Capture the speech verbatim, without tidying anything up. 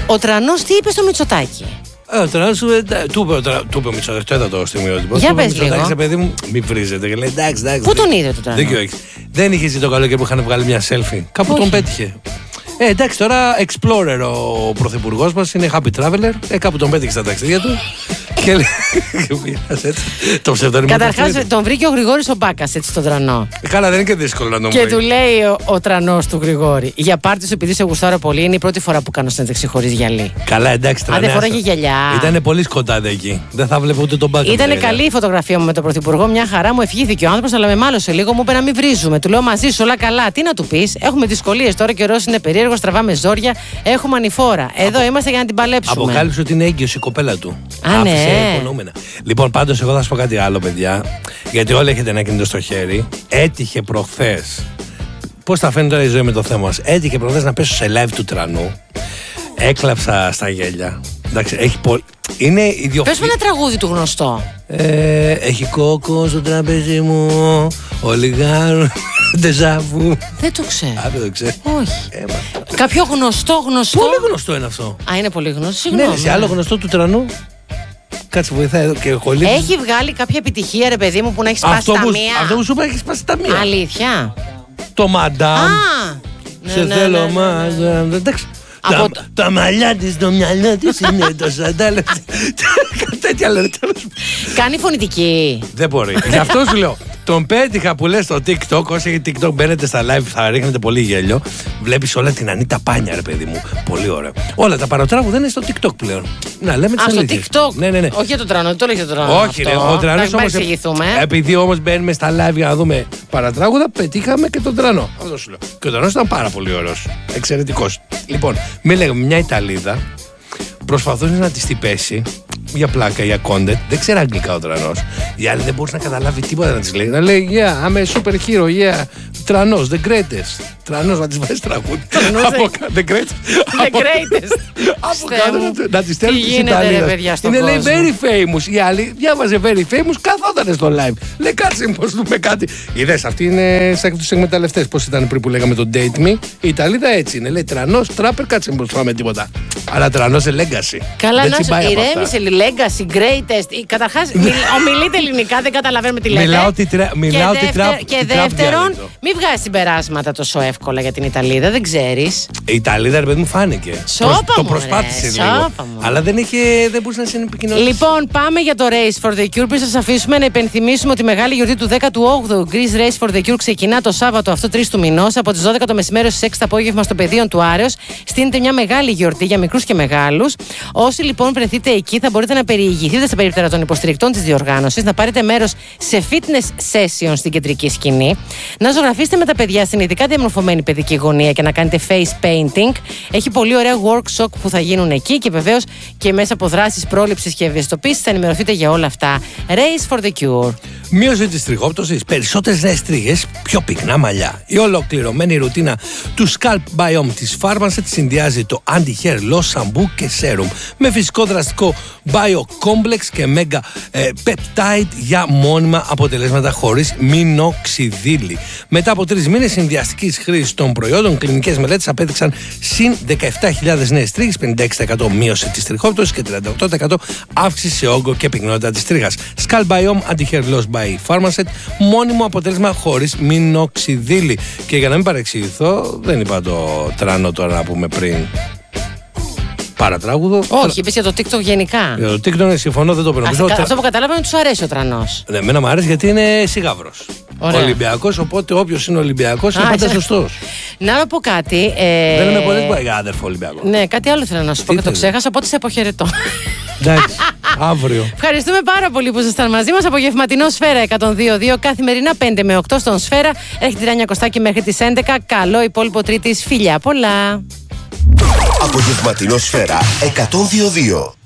Ο Τρανός τι είπε στο Μητσοτάκη? Ε, ο Τρανός του είπε ο Μητσοτάκης, το είδα το στιγμιότυπο. Για πες λίγο. Σε παιδί μου, μη βρίζετε. Και λέει εντάξει, εντάξει. Πού τον είδε το Τρανό? Δίκιο έχεις. Δεν είχε ζει το καλοκαίρι που είχαν βγάλει μια selfie. Κάπου Όχι. τον πέτυχε. Ε, εντάξει, τώρα explorer ο πρωθυπουργός μας είναι happy traveler. Ε, κάπου τον πέτυχε στα ταξίδια του. Και λέει. Το ψευδόνυμο. Καταρχάς τον βρήκε ο Γρηγόρης ο Μπάκας έτσι στον Τρανό. Καλά, δεν είναι και δύσκολο να τον βρει. Και του λέει ο, ο Τρανός του Γρηγόρη: για πάρτι σου, επειδή σε γουστάρω πολύ, είναι η πρώτη φορά που κάνω συνέντευξη χωρίς γυαλί. Καλά, εντάξει, Αν δεν φοράγε γυαλιά. Ήταν πολύ σκοτάδι εκεί. Δεν θα βλέπω ούτε τον Μπάκα. Ήταν καλή η φωτογραφία μου με τον Πρωθυπουργό. Μια χαρά, μου ευχήθηκε ο άνθρωπος, αλλά με μάλωσε λίγο. Μου είπε να μην βρίζουμε. Του λέω μαζί σου όλα καλά. Τι να του πεις? Έχουμε δυσκολίες τώρα, καιρό είναι περίεργο, τραβάμε ζόρια. Έχουμε ανηφόρα. Εδώ Απο... είμαστε για να την παλέψουμε. Αποκάλυψε ότι είναι έγκυος η κοπέλα του. Α, ναι. Λοιπόν, πάντως, εγώ θα σου πω κάτι άλλο, παιδιά. Γιατί όλοι έχετε ένα κινητό στο χέρι. Έτυχε προχθές. Πώς θα φαίνεται τώρα η ζωή με το θέμα μας? Έτυχε προχθές να πέσω σε live του Τρανού. Έκλαψα στα γέλια. Εντάξει, έχει πολύ. Είναι ιδιοφυ... Πες με ένα τραγούδι του γνωστό. Ε, έχει κόκο στο τραπέζι μου. Ολιγάρου. Ντεζάβου. Δεν το ξέρω. Α, δεν το ξέρω. Όχι. Ε, Κάποιο γνωστό, γνωστό. Πολύ γνωστό είναι αυτό. Α, είναι πολύ γνωστό. Συγγνώμη. Ναι, σε άλλο γνωστό του Τρανού. Κάτσε, βοηθάει εδώ και χολί. Έχει βγάλει κάποια επιτυχία, ρε παιδί μου, που να έχει σπάσει αυτό τα που, μία. Αυτό που σου είπα έχει σπάσει τα μία. Αλήθεια. Το Μαντάμ. Α! Σε ναι, θέλω, ναι, ναι, μα. ναι. Εντάξει. Από Τα, το- τα μαλλιά της, το μυαλό της είναι το σαντάλ. Τέτοια λένε. Κάνει φωνητική. Δεν μπορεί. Γι' αυτό σου λέω. Τον πέτυχα που λες στο TikTok. Όσοι έχει TikTok μπαίνετε στα live, θα ρίχνετε πολύ γέλιο. Βλέπεις όλα την Ανίτα Πάνια, ρε παιδί μου. Πολύ ωραία. Όλα τα παροτράγουδα είναι στο TikTok πλέον. Να λέμε τις Α, στο αλήθειες. TikTok. Ναι, ναι, ναι. Όχι για τον Τρανό, δεν το λέει για τον Τρανό. Όχι, ρε, ο Τρανός όμως. Επειδή όμως μπαίνουμε στα live για να δούμε παρατράγουδα, πετύχαμε και τον Τρανό. Αυτό σου λέω. Και ο Τρανός ήταν πάρα πολύ ωραίος. Εξαιρετικός. Λοιπόν, μην λέγαμε μια Ιταλίδα προσπαθούσε να τη πέσει για πλάκα, για content. Δεν ξέρει αγγλικά ο Τρανός. Η άλλη δεν μπορούσε να καταλάβει τίποτα να της λέει. Να λέει, yeah, I'm a superhero, yeah. Τρανός, the greatest. Τρανός, να της βάζει τραγούδι. The greatest. The greatest. Από κάτω να της στέλνει της Ιταλίδας. Είναι λέει very famous. Η άλλη διάβαζε very famous, καθόταν στο live. Λέει, κάτσε μήπως δούμε κάτι. Είδες, αυτοί είναι σαν τους εκμεταλλευτές. Πώς ήταν πριν που λέγαμε το date me. Η Ιταλίδα έτσι είναι. Λέει, Τρανός, τράπερ, κάτσε μήπως φάμε τίποτα. Αλλά Τρανός σε legacy. Καλά, να σου ηρέμησε, legacy, greatest. Καταρχάς, ομιλείτε ελληνικά, δεν καταλαβαίνουμε τι λέτε. Μιλάω τη τραπ. Και δεύτερον, μην βγάζει συμπεράσματα τόσο εύκολα για την Ιταλίδα, δεν ξέρεις. Η Ιταλίδα, ρε παιδί μου, φάνηκε. Σώπα το μου, προσπάθησε ρε, λίγο. σώπα μου. Αλλά δεν, είχε, δεν μπορούσε να συνεπικοινωνήσει. Λοιπόν, πάμε για το Race for the Cure. Πριν σας αφήσουμε να υπενθυμίσουμε ότι η μεγάλη γιορτή του δέκατου όγδοου Greece Race for the Cure ξεκινά το Σάββατο αυτό τρεις του μηνός από τις δώδεκα το μεσημέρι στις έξι το απόγευμα στο πεδίο του Άρεως. Στείνεται μια μεγάλη γιορτή για μικρούς και μεγάλους. Όσοι λοιπόν βρεθείτε εκεί, θα μπορείτε να περιηγηθείτε στα περίπτερα των υποστηρικτών της διοργάνωσης, να πάρετε μέρος σε fitness session στην κεντρική σκηνή, να ζωγραφίσετε με τα παιδιά στην ειδικά διαμορφωμένη παιδική γωνία και να κάνετε face painting. Έχει πολύ ωραία workshop που θα γίνουν εκεί και βεβαίως και μέσα από δράσεις πρόληψης και ευαισθητοποίησης θα ενημερωθείτε για όλα αυτά. Race for the Cure. Μείωση της τριχόπτωσης, περισσότερες νέες τρίχες, πιο πυκνά μαλλιά. Η ολοκληρωμένη ρουτίνα του Scalp Biome της Pharmacet συνδυάζει το Anti-Hair Loss Shampoo και Serum με φυσικό δραστικό Bio-Complex και Mega ε, Peptide για μόνιμα αποτελέσματα χωρίς μινοξιδίλη. Μετά από τρεις μήνες συνδυαστικής χρήσης των προϊόντων, κλινικές μελέτες απέδειξαν συν δεκαεπτά χιλιάδες νέες τρίχες, πενήντα έξι τοις εκατό μείωση της τριχόπτωσης και τριάντα οκτώ τοις εκατό αύξηση σε όγκο και πυκνότητα της τρίχας. Scalp Biome Anti-Hair Loss by Pharmacet, μόνιμο αποτέλεσμα χωρίς μινοξιδίλη. Και για να μην παρεξηγηθώ, δεν είπα το Τρανό τώρα να πούμε πριν παρατράγουδο. Όχι, είπες για το TikTok γενικά. Για το TikTok συμφωνώ, δεν το παίρνω πίσω. Αυτό που καταλάβαμε είναι ότι σου αρέσει ο Τρανός. Ναι, εμένα μου αρέσει γιατί είναι σιγάβρος. Ολυμπιακός, οπότε όποιος είναι Ολυμπιακός είναι πάντα σωστός. Να πω κάτι. Ε... Δεν είμαι πολύ για άδερφο Ολυμπιακό. Ναι, κάτι άλλο θέλω να σου πω και το ξέχασα, οπότε σε αποχαιρετώ. Εντάξει, αύριο. Ευχαριστούμε πάρα πολύ που ήσασταν μαζί μας. Απογευματινό Σφαίρα εκατόν δύο κόμμα δύο καθημερινά πέντε με οκτώ στον Σφαίρα. Έρχεται η Ράνια Κωστάκη μέχρι τις έντεκα. Καλό υπόλοιπο Τρίτης. Φιλιά πολλά. Απογευματινό Σφαίρα εκατόν δύο κόμμα δύο.